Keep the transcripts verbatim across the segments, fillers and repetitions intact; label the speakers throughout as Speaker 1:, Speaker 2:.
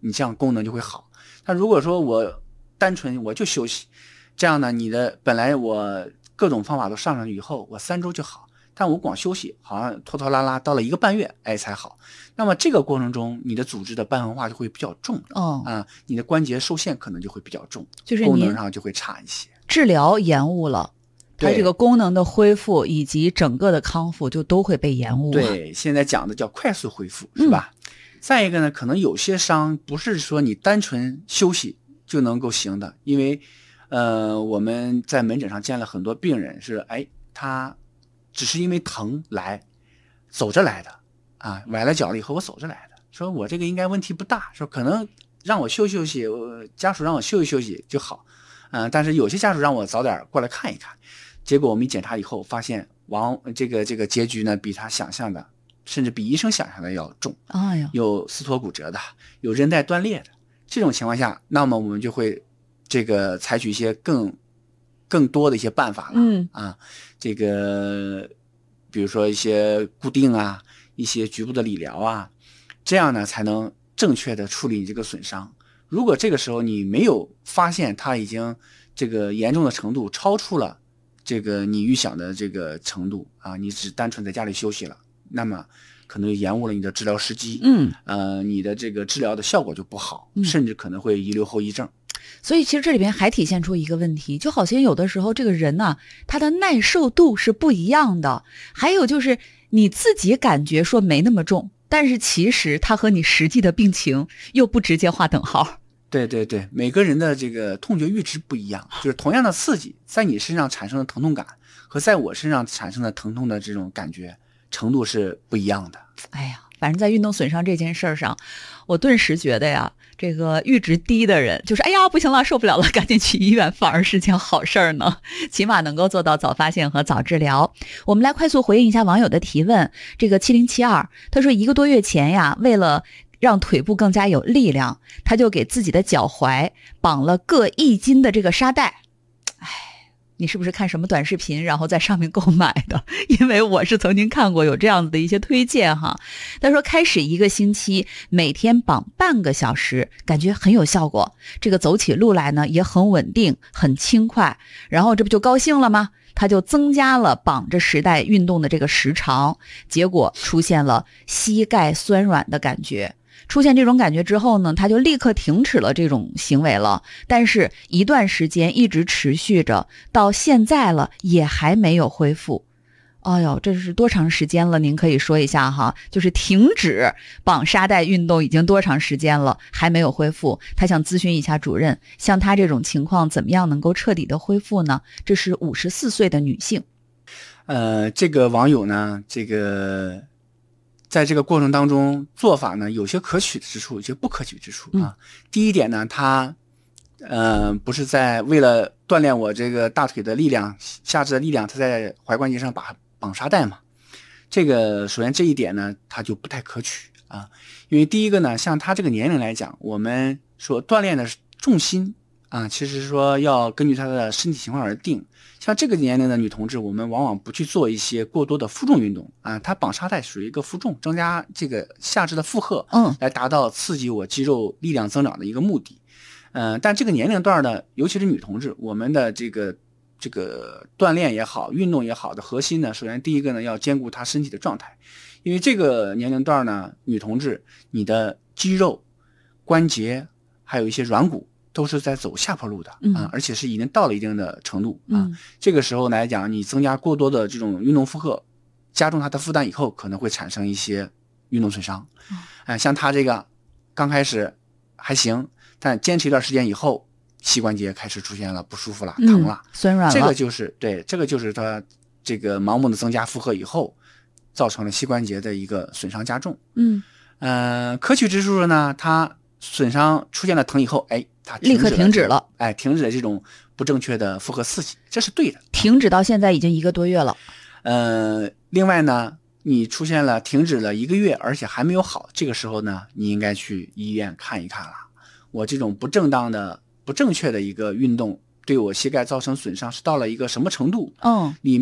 Speaker 1: 你这样功能就会好。但如果说我单纯我就休息，这样呢，你的本来我各种方法都上上去以后，我三周就好，但我光休息好像拖拖拉拉到了一个半月，哎才好。那么这个过程中，你的组织的瘢痕化就会比较重，
Speaker 2: 哦，
Speaker 1: 啊，你的关节受限可能就会比较重，
Speaker 2: 就是
Speaker 1: 功能上就会差一些。
Speaker 2: 治疗延误了，它这个功能的恢复以及整个的康复就都会被延误。
Speaker 1: 对，现在讲的叫快速恢复，是吧？嗯、再一个呢，可能有些伤不是说你单纯休息就能够行的，因为呃我们在门诊上见了很多病人是，哎，他只是因为疼来走着来的啊，崴了脚了以后我走着来的，说我这个应该问题不大，说可能让我休息休息，家属让我休息休息就好，嗯、呃，但是有些家属让我早点过来看一看，结果我们一检查以后发现，往这个这个结局呢，比他想象的，甚至比医生想象的要重，
Speaker 2: 哎呀，
Speaker 1: 有撕脱骨折的，有韧带断裂的，这种情况下，那么我们就会这个采取一些更更多的一些办法了，
Speaker 2: 嗯
Speaker 1: 啊，这个比如说一些固定啊，一些局部的理疗啊，这样呢才能正确的处理你这个损伤。如果这个时候你没有发现它已经这个严重的程度超出了这个你预想的这个程度啊，你只单纯在家里休息了，那么可能延误了你的治疗时机，
Speaker 2: 嗯，
Speaker 1: 呃，你的这个治疗的效果就不好，
Speaker 2: 嗯、
Speaker 1: 甚至可能会遗留后遗症。
Speaker 2: 所以其实这里边还体现出一个问题，就好像有的时候这个人呢、啊，他的耐受度是不一样的。还有就是你自己感觉说没那么重，但是其实他和你实际的病情又不直接划等号。
Speaker 1: 对对对，每个人的这个痛觉阈值不一样，就是同样的刺激，在你身上产生的疼痛感和在我身上产生的疼痛的这种感觉程度是不一样的。
Speaker 2: 哎呀，反正在运动损伤这件事上，我顿时觉得呀，这个阈值低的人就是哎呀不行了，受不了了，赶紧去医院，反而是件好事儿呢，起码能够做到早发现和早治疗。我们来快速回应一下网友的提问。这个七零七二他说，一个多月前呀，为了让腿部更加有力量，他就给自己的脚踝绑了各一斤的这个沙袋。哎，你是不是看什么短视频然后在上面购买的？因为我是曾经看过有这样子的一些推荐哈。他说开始一个星期每天绑半个小时，感觉很有效果，这个走起路来呢也很稳定很轻快，然后这不就高兴了吗？他就增加了绑着时带运动的这个时长，结果出现了膝盖酸软的感觉。出现这种感觉之后呢，他就立刻停止了这种行为了，但是一段时间一直持续着，到现在了也还没有恢复。哎呦，这是多长时间了？您可以说一下哈，就是停止绑沙袋运动已经多长时间了，还没有恢复？他想咨询一下主任，像他这种情况怎么样能够彻底的恢复呢？这是五十四岁的女性。
Speaker 1: 呃，这个网友呢，这个在这个过程当中做法呢，有些可取之处，有些不可取之处啊。嗯、第一点呢，他呃不是在为了锻炼我这个大腿的力量、下肢的力量，他在踝关节上把绑沙袋嘛。这个首先这一点呢，他就不太可取啊，因为第一个呢，像他这个年龄来讲，我们所锻炼的重心啊，其实说要根据他的身体情况而定。像这个年龄的女同志，我们往往不去做一些过多的负重运动啊，她绑沙袋属于一个负重，增加这个下肢的负荷，
Speaker 2: 嗯，
Speaker 1: 来达到刺激我肌肉力量增长的一个目的。嗯、呃，但这个年龄段呢，尤其是女同志，我们的这个这个锻炼也好，运动也好的核心呢，首先第一个呢，要兼顾她身体的状态，因为这个年龄段呢，女同志你的肌肉、关节还有一些软骨都是在走下坡路的啊、
Speaker 2: 嗯，
Speaker 1: 而且是已经到了一定的程度啊。
Speaker 2: 嗯、
Speaker 1: 这个时候来讲，你增加过多的这种运动负荷，加重它的负担以后，可能会产生一些运动损伤。哎、哦呃，像他这个刚开始还行，但坚持一段时间以后，膝关节开始出现了不舒服了、
Speaker 2: 嗯、
Speaker 1: 疼了、
Speaker 2: 酸软了。
Speaker 1: 这个就是对，这个就是他这个盲目的增加负荷以后，造成了膝关节的一个损伤加重。
Speaker 2: 嗯，
Speaker 1: 呃，可取之处呢，它损伤出现了疼以后，哎，它
Speaker 2: 立刻停止了，
Speaker 1: 哎，停止了这种不正确的负荷刺激，这是对的。
Speaker 2: 停止到现在已经一个多月了。
Speaker 1: 呃，另外呢，你出现了停止了一个月，而且还没有好，这个时候呢，你应该去医院看一看了。我这种不正当的、不正确的一个运动，对我膝盖造成损伤是到了一个什么程度？
Speaker 2: 嗯，
Speaker 1: 里面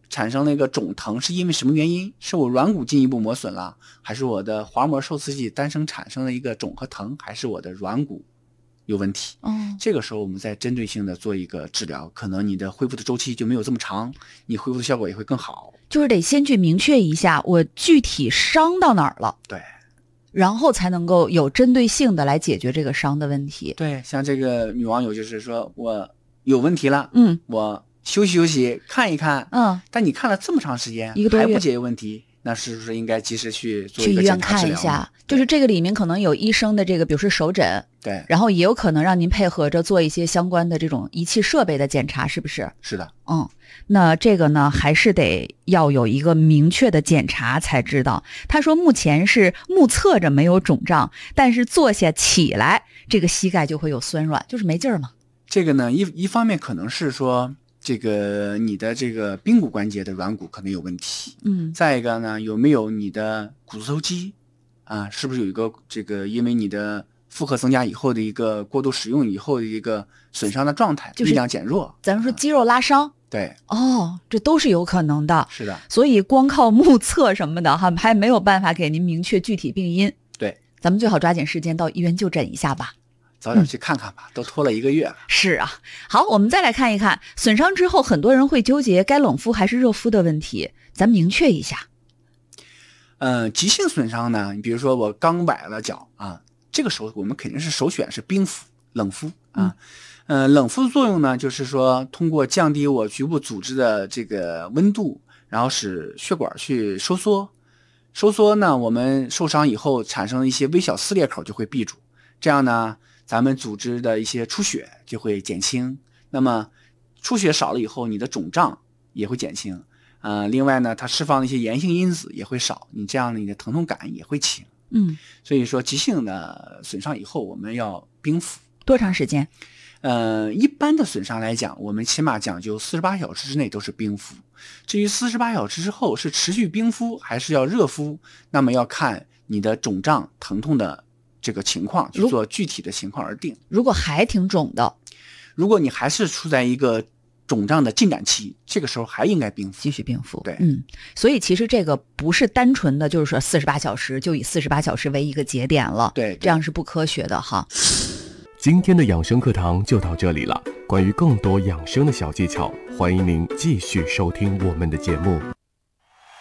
Speaker 1: 产生了一个肿疼，是因为什么原因？是我软骨进一步磨损了，还是我的滑膜受刺激单生产生了一个肿和疼，还是我的软骨有问题？
Speaker 2: 哦，
Speaker 1: 这个时候我们再针对性的做一个治疗，可能你的恢复的周期就没有这么长，你恢复的效果也会更好。
Speaker 2: 就是得先去明确一下我具体伤到哪儿了，
Speaker 1: 对，
Speaker 2: 然后才能够有针对性的来解决这个伤的问题。
Speaker 1: 对，像这个女网友就是说我有问题了，
Speaker 2: 嗯，
Speaker 1: 我休息休息看一看，
Speaker 2: 嗯，
Speaker 1: 但你看了这么长时间
Speaker 2: 一个多月
Speaker 1: 还不解决问题，那是不是应该及时去做
Speaker 2: 去医
Speaker 1: 一个
Speaker 2: 院看一
Speaker 1: 检查治疗？
Speaker 2: 下，就是这个里面可能有医生的这个，比如说手诊，
Speaker 1: 对，
Speaker 2: 然后也有可能让您配合着做一些相关的这种仪器设备的检查，是不是？
Speaker 1: 是的，
Speaker 2: 嗯，那这个呢，还是得要有一个明确的检查才知道。他说目前是目测着没有肿胀，但是坐下起来，这个膝盖就会有酸软，就是没劲儿嘛。
Speaker 1: 这个呢，一一方面可能是说这个你的这个髌骨关节的软骨可能有问题，
Speaker 2: 嗯，
Speaker 1: 再一个呢，有没有你的股四头肌啊，是不是有一个这个因为你的负荷增加以后的一个过度使用以后的一个损伤的状态，
Speaker 2: 就是
Speaker 1: 力量减弱，
Speaker 2: 咱们说肌肉拉伤，
Speaker 1: 对，
Speaker 2: 哦，这都是有可能的。
Speaker 1: 是的，
Speaker 2: 所以光靠目测什么的哈，还没有办法给您明确具体病因。
Speaker 1: 对，
Speaker 2: 咱们最好抓紧时间到医院就诊一下吧。
Speaker 1: 早点去看看吧，嗯、都拖了一个月了。
Speaker 2: 是啊，好，我们再来看一看损伤之后，很多人会纠结该冷敷还是热敷的问题，咱明确一下。
Speaker 1: 呃，急性损伤呢，你比如说我刚崴了脚啊，这个时候我们肯定是首选是冰敷、冷敷啊。嗯、呃，冷敷的作用呢，就是说通过降低我局部组织的这个温度，然后使血管去收缩。收缩呢，我们受伤以后产生一些微小撕裂口就会闭住，这样呢，咱们组织的一些出血就会减轻。那么出血少了以后，你的肿胀也会减轻。呃，另外呢，它释放的一些炎性因子也会少，你这样你的疼痛感也会轻。
Speaker 2: 嗯，
Speaker 1: 所以说急性的损伤以后，我们要冰敷。
Speaker 2: 多长时间？
Speaker 1: 呃，一般的损伤来讲，我们起码讲究四十八小时之内都是冰敷。至于四十八小时之后是持续冰敷还是要热敷，那么要看你的肿胀疼痛的这个情况去做具体的情况而定。
Speaker 2: 如果还挺肿的，
Speaker 1: 如果你还是处在一个肿胀的进展期，这个时候还应该冰敷，
Speaker 2: 继续冰敷。
Speaker 1: 对，
Speaker 2: 嗯，所以其实这个不是单纯的就是说四十八小时就以四十八小时为一个节点了，
Speaker 1: 对，对
Speaker 2: 这样是不科学的哈。
Speaker 3: 今天的养生课堂就到这里了，关于更多养生的小技巧，欢迎您继续收听我们的节目。